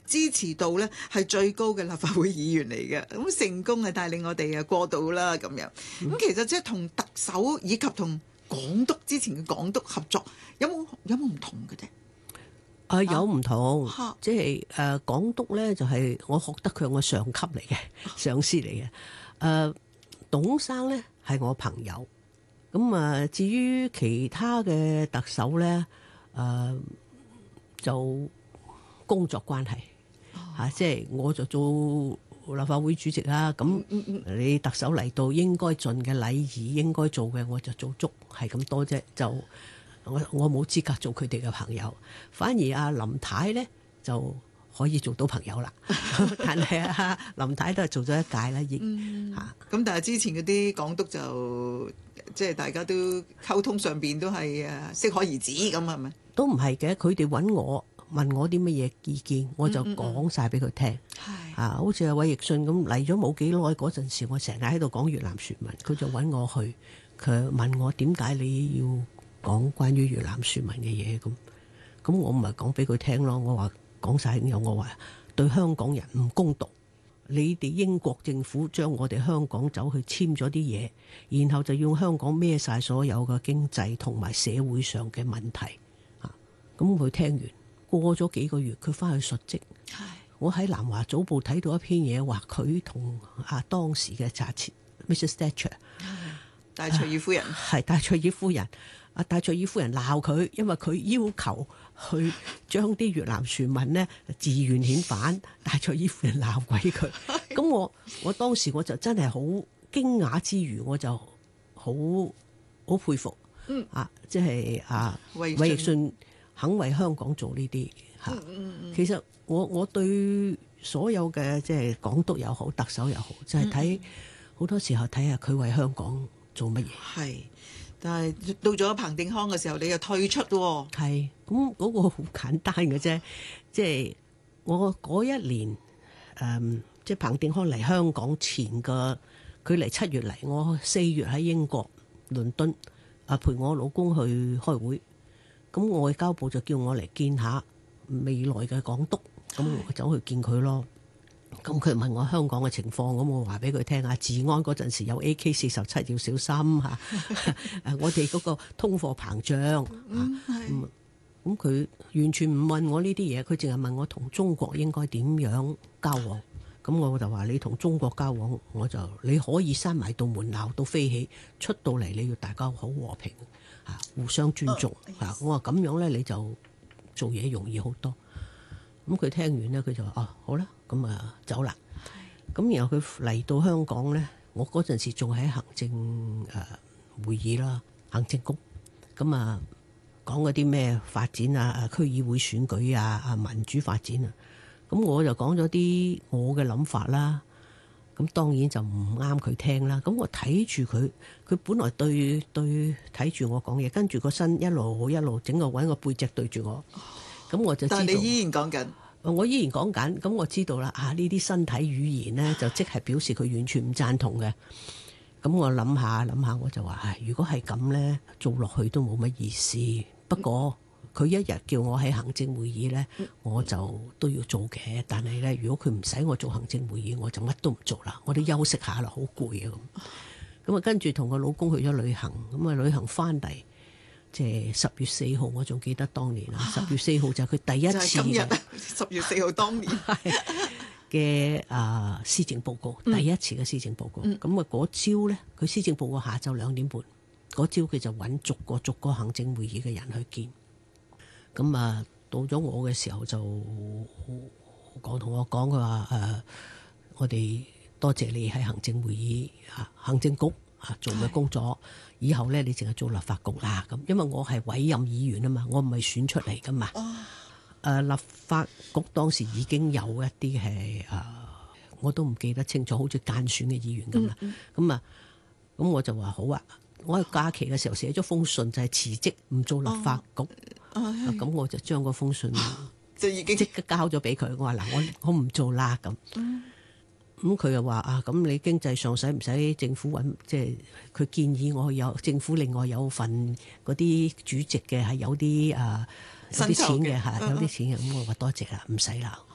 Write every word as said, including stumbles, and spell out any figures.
支持度咧係最高嘅立法會議員嚟嘅，咁成功係帶領我哋啊過渡啦咁樣。咁、嗯、其實即係同特首以及同港督之前嘅港督合作，有冇有冇唔同嘅啫？ 啊，有唔同， 啊、 即係誒、呃、港督咧就係、是、我覺得佢係我上級嚟嘅，上司嚟嘅。誒、呃、董生咧係我朋友，咁啊至於其他嘅特首咧，誒、呃、就工作關係嚇、哦啊，即係我就做立法會主席啦。咁你特首嚟到應該盡嘅禮儀，應該做嘅我就做足，係咁多啫，就。我我冇資格做佢哋嘅朋友，反而阿林太咧就可以做到朋友啦。但係啊，林太都係做咗一屆啦，亦嚇。咁、 嗯、但係之前嗰啲港督就即係大家都溝通上邊都係誒適可而止咁係咪？ 都唔係嘅，佢哋揾我問我啲乜嘢意見，我就講晒俾佢聽。係、嗯嗯、啊，好似阿韋奕信咁嚟咗冇幾耐嗰陣時，我成日喺度講越南船民，佢就揾我去，佢問我點解你要講關於越南船民嘅嘢咁，咁我唔係講俾佢聽咯，我話講晒有我話對香港人唔公道，你哋英國政府將我哋香港走去簽咗啲嘢，然後就用香港孭晒所有嘅經濟同埋社會上嘅問題啊，咁佢聽完過咗幾個月，佢翻去述職，我喺南華早報睇到一篇嘢，話佢同啊當時嘅查切 Missus Thatcher 戴卓爾夫人係戴卓爾夫人。啊！戴卓爾夫人鬧佢，因為佢要求去將啲越南船民呢自願遣返。戴卓爾夫人鬧鬼佢，咁我我當時我就真係好驚訝之餘，我就好好佩服，嗯啊，即係啊，韋奕信肯為香港做呢啲嚇。嗯嗯嗯其實我我對所有嘅即係港督又好，特首又好，就係睇好多時候睇下佢為香港做乜嘢。 係。但係到咗彭定康嘅時候，你又退出喎。 係，咁嗰個好簡單嘅啫，即係我嗰一年，誒、嗯，即係彭定康嚟香港前嘅，佢嚟七月嚟，我四月喺英國倫敦啊陪我老公去開會，咁外交部就叫我嚟見下未來嘅港督，咁我走去見佢咯。咁佢問我香港嘅情況，咁我話俾佢聽啊，治安嗰陣時有 A K 四十七要小心嚇，我哋嗰個通貨膨脹，咁咁佢完全唔問我呢啲嘢，佢淨係問我同中國應該點樣交往，咁我就話你同中國交往，我就你可以閂埋道門鬧到飛起，出到嚟你要大家好和平嚇，互相尊重嚇，我話咁樣咧你就做嘢容易好多。咁佢聽完咧，佢就話哦好啦，咁啊走啦。咁然後佢嚟到香港咧，我嗰陣時仲喺行政誒會議啦，行政局咁啊講嗰啲咩發展啊，啊區議會選舉啊，啊民主發展啊。咁我就講咗啲我嘅諗法啦。咁當然就唔啱佢聽啦。咁我睇住佢，佢本來對對睇住我講嘢，跟住個身一路一路整個揾個背脊對住我。咁我就知道， 但係你依然講緊， 我依然講緊，咁我知道啦。啊，呢啲身體語言呢，就即係表示佢完全唔贊同嘅。咁我諗下諗下，我就話：唉，如果係咁呢，做落去都冇乜意思。不過佢一日叫我喺行政會議呢，我就都要做嘅。但係呢，如果佢唔使我做行政會議，我就乜都唔做啦。我都休息下啦，好攰啊咁。咁啊，跟住同個老公去咗旅行，咁啊旅行翻嚟。即係十月四號，我仲記得當年啦。十月四號就係佢第一次今日十月四號當年嘅啊施政報告，第一次嘅施政報告。咁啊嗰朝咧，佢施政報告下晝兩點半，嗰朝佢就揾逐個逐個行政會議嘅人去見。咁啊到咗我嘅時候就講同我講，佢話誒，我哋多謝你喺行政會議啊，行政局啊做嘅工作。以後咧，你淨係做立法局啦咁，因為我係委任議員啊嘛，我唔係選出嚟噶嘛。誒、呃，立法局當時已經有一啲係誒，我都唔記得清楚，好似間選嘅議員咁啦。咁、嗯、啊，咁、嗯、我就話好啊，我喺假期嘅時候寫咗封信，就係辭職唔做立法局。咁、哦啊、我就將嗰封信就已經即刻交咗俾佢。我話嗱，我我唔做啦咁。咁佢又話啊，咁你經濟上使唔使政府揾？即係佢建議我有政府另外有份嗰啲主席嘅係有啲啊有啲錢嘅嚇，有啲錢嘅。咁我話多謝啦，唔使啦。